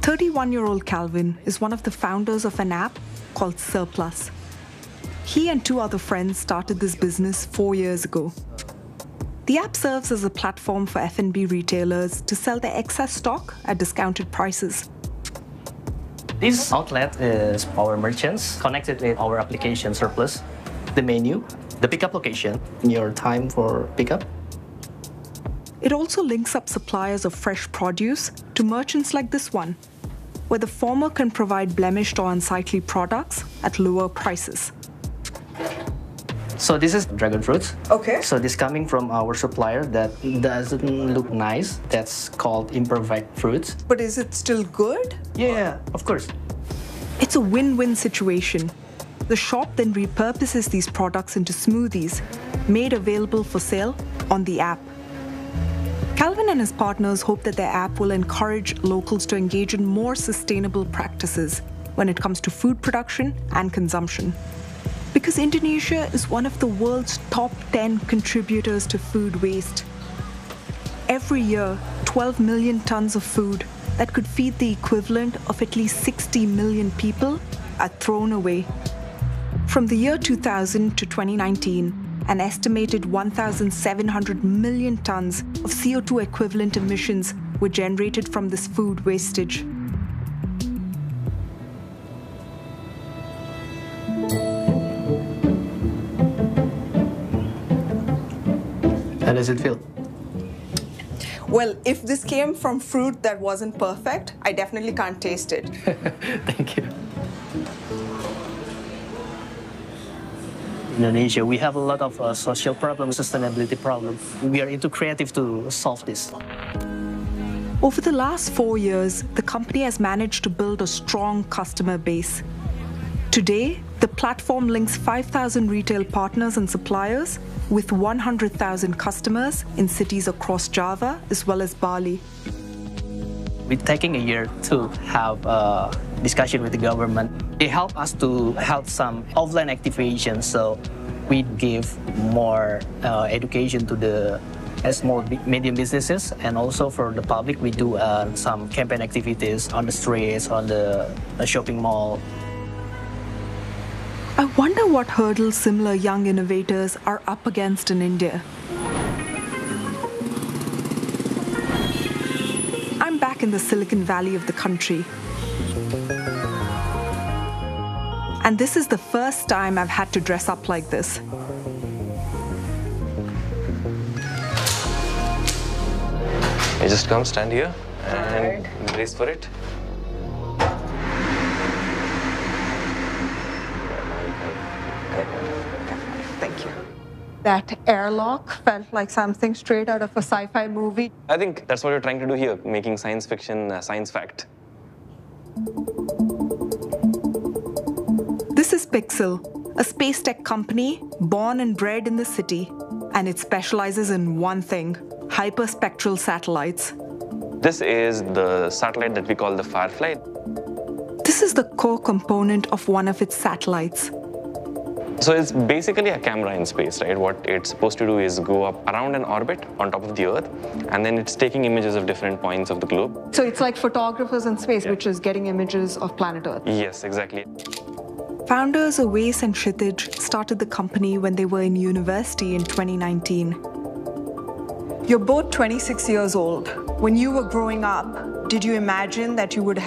31-year-old Calvin is one of the founders of an app called Surplus. He and two other friends started this business 4 years ago. The app serves as a platform for F&B retailers to sell their excess stock at discounted prices. This outlet is our merchants connected with our application Surplus, the menu, the pickup location, your time for pickup. It also links up suppliers of fresh produce to merchants like this one, where the former can provide blemished or unsightly products at lower prices. So this is dragon fruits. Okay. So this coming from our supplier that doesn't look nice. That's called imperfect fruits. But is it still good? Yeah, of course. It's a win-win situation. The shop then repurposes these products into smoothies, made available for sale on the app. Calvin and his partners hope that their app will encourage locals to engage in more sustainable practices when it comes to food production and consumption. Because Indonesia is one of the world's top 10 contributors to food waste. Every year, 12 million tons of food that could feed the equivalent of at least 60 million people are thrown away. From the year 2000 to 2019, an estimated 1,700 million tons of CO2 equivalent emissions were generated from this food wastage. How does it feel? Well, if this came from fruit that wasn't perfect, I definitely can't taste it. Thank you. Indonesia, we have a lot of social problems, sustainability problems. We are into creative to solve this. Over the last 4 years, the company has managed to build a strong customer base. Today, the platform links 5,000 retail partners and suppliers with 100,000 customers in cities across Java as well as Bali. We're taking a year to have a discussion with the government. They help us to help some offline activation, so we give more education to the small, medium businesses, and also for the public, we do some campaign activities on the streets, on the shopping mall. I wonder what hurdles similar young innovators are up against in India. I'm back in the Silicon Valley of the country. And this is the first time I've had to dress up like this. You just come, stand here, and brace for it. Thank you. That airlock felt like something straight out of a sci-fi movie. I think that's what you're trying to do here, making science fiction science fact. This is Pixel, a space tech company born and bred in the city, and it specializes in one thing: hyperspectral satellites. This is the satellite that we call the Firefly. This is the core component of one of its satellites. So it's basically a camera in space, right? What it's supposed to do is go up around an orbit on top of the Earth, and then it's taking images of different points of the globe. So it's like photographers in space, which is getting images of planet Earth. Yes, exactly. Founders Awais and Kshitij started the company when they were in university in 2019. You're both 26 years old. When you were growing up, did you imagine that you would